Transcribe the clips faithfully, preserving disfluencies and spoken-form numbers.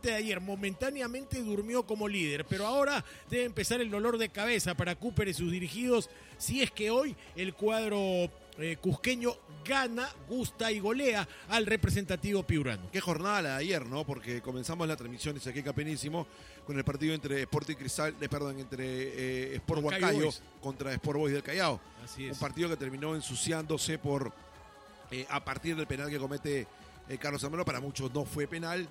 empate de ayer momentáneamente durmió como líder, pero ahora debe empezar el dolor de cabeza para Cooper y sus dirigidos si es que hoy el cuadro eh, cusqueño gana, gusta y golea al representativo piurano. Qué jornada la de ayer, ¿no? Porque comenzamos las transmisiones aquí en Campeonísimo con el partido entre Sporting Cristal, eh, perdón, entre eh, Sport Huancayo contra Sport Boys del Callao. Así es. Un partido que terminó ensuciándose por eh, a partir del penal que comete eh, Carlos Zambrano. Para muchos no fue penal.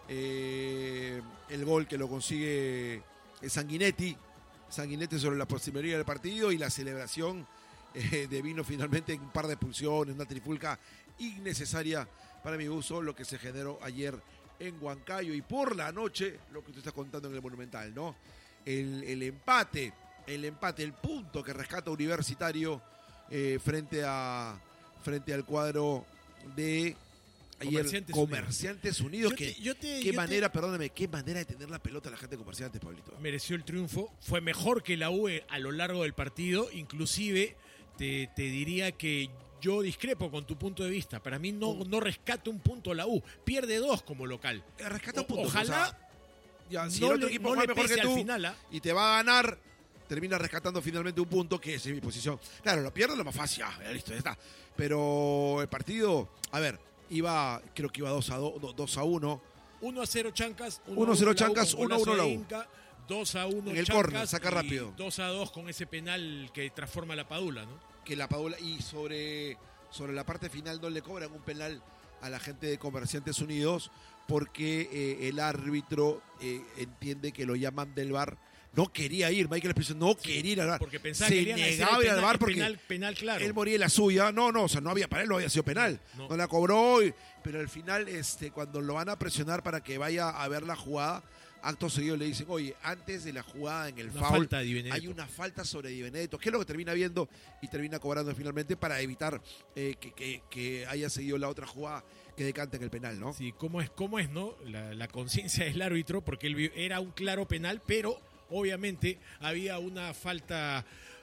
Eh, el gol que lo consigue eh, Sanguinetti, Sanguinetti sobre la postrimería del partido y la celebración eh, de vino finalmente en un par de expulsiones, una trifulca innecesaria para mi uso, lo que se generó ayer en Huancayo y por la noche, lo que usted está contando en el Monumental, ¿no? El, el empate, el empate, el punto que rescata Universitario eh, frente a frente al cuadro de ayer, Comerciantes, Comerciantes Unidos. Unidos. Que, yo te, yo qué te, manera, perdóname, qué manera de tener la pelota la gente de Comerciantes, Pablito. Mereció el triunfo, fue mejor que la U a lo largo del partido, inclusive te, te diría que yo discrepo con tu punto de vista. Para mí no, no rescata un punto la U, pierde dos como local. Eh, rescata un punto. Ojalá o sea, ya, si no el otro le, equipo no juega le mejor pese que tú al final, ¿eh? y te va a ganar, termina rescatando finalmente un punto, que es en mi posición. Claro, lo pierde lo más fácil, ya, ya listo, ya está. Pero el partido, a ver, iba, creo que iba dos a uno. uno a cero Chancas, uno a cero Chancas, uno a uno la U. dos a uno en el Chancas, córner, saca rápido. dos a dos con ese penal que transforma a la Padula, ¿no? Que la Padula, y sobre, sobre la parte final no le cobran un penal a la gente de Comerciantes Unidos porque eh, el árbitro eh, entiende que lo llaman del V A R. No quería ir, Michael Espíritu no sí, quería ir al V A R. Porque pensaba se que negaba a ir al V A R porque penal, penal, claro. Él moría en la suya. No, no, o sea, no había para él, no había sido penal. No, no la cobró, y, pero al final, este, cuando lo van a presionar para que vaya a ver la jugada, acto seguido le dicen, oye, antes de la jugada en el una foul, falta de hay una falta sobre Di Benedetto, que es lo que termina viendo y termina cobrando finalmente para evitar eh, que, que, que haya seguido la otra jugada que decanta en el penal, ¿no? Sí, ¿cómo es, cómo es, no? La, la conciencia del árbitro, porque él era un claro penal, pero obviamente había una falta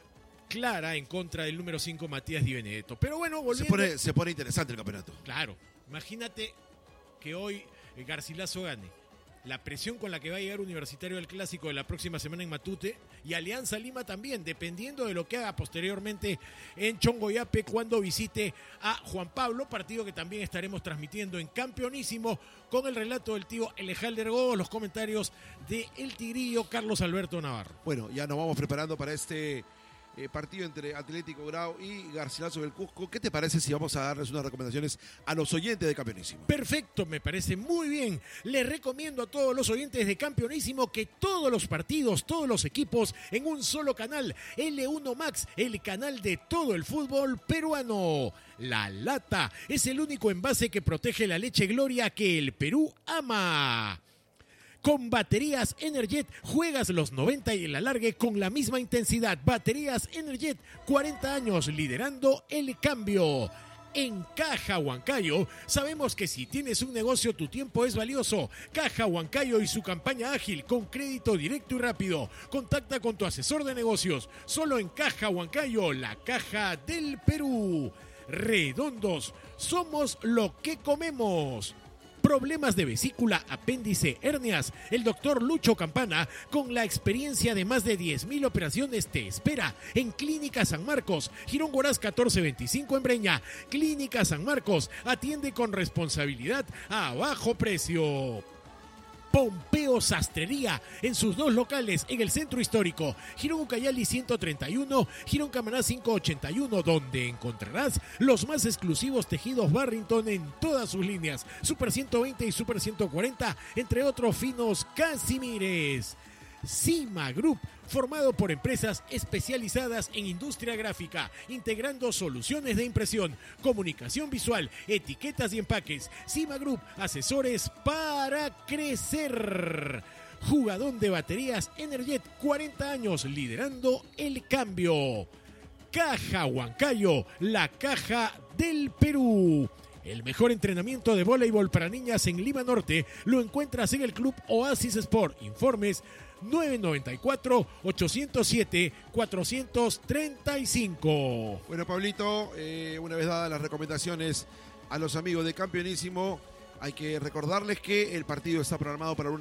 clara en contra del número cinco, Matías Di Benedetto. Pero bueno, volviendo... Se pone, se pone interesante el campeonato. Claro, imagínate que hoy Garcilaso gane. La presión con la que va a llegar Universitario al Clásico de la próxima semana en Matute y Alianza Lima también, dependiendo de lo que haga posteriormente en Chongoyape cuando visite a Juan Pablo, partido que también estaremos transmitiendo en Campeonísimo con el relato del tío Elejalder Gómez, los comentarios de El Tigrillo Carlos Alberto Navarro. Bueno, ya nos vamos preparando para este Eh, partido entre Atlético Grau y Garcilaso del Cusco. ¿Qué te parece si vamos a darles unas recomendaciones a los oyentes de Campeonísimo? Perfecto, me parece muy bien. Les recomiendo a todos los oyentes de Campeonísimo que todos los partidos, todos los equipos en un solo canal, L uno Max, el canal de todo el fútbol peruano. La Lata es el único envase que protege la leche Gloria que el Perú ama. Con baterías Energet juegas los noventa y el alargue con la misma intensidad. Baterías Energet, cuarenta años liderando el cambio. En Caja Huancayo, sabemos que si tienes un negocio tu tiempo es valioso. Caja Huancayo y su campaña ágil con crédito directo y rápido. Contacta con tu asesor de negocios. Solo en Caja Huancayo, la caja del Perú. Redondos, somos lo que comemos. Problemas de vesícula, apéndice, hernias. El doctor Lucho Campana, con la experiencia de más de diez mil operaciones, te espera en Clínica San Marcos, Girón Gorás catorce veinticinco en Breña. Clínica San Marcos, atiende con responsabilidad a bajo precio. Pompeo Sastrería, en sus dos locales, en el centro histórico, Girón Ucayali ciento treinta y uno, Girón Camaná quinientos ochenta y uno, donde encontrarás los más exclusivos tejidos Barrington en todas sus líneas, Super ciento veinte y Super ciento cuarenta, entre otros finos casimires. Cima Group, formado por empresas especializadas en industria gráfica, integrando soluciones de impresión, comunicación visual, etiquetas y empaques. Cima Group, asesores para crecer. Jugadón de baterías Energet, cuarenta años liderando el cambio. Caja Huancayo, la caja del Perú. El mejor entrenamiento de voleibol para niñas en Lima Norte lo encuentras en el Club Oasis Sport. Informes nueve nueve cuatro, ocho cero siete, cuatro tres cinco. Bueno, Pablito, eh, una vez dadas las recomendaciones a los amigos de Campeonísimo, hay que recordarles que el partido está programado para el lunes